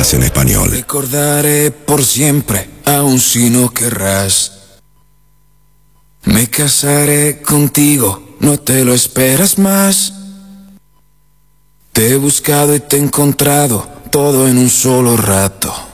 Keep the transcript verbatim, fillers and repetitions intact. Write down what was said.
más en español. Recordaré por siempre, aun si no querrás. Me casaré contigo, no te lo esperas más. Te he buscado y te he encontrado, todo en un solo rato.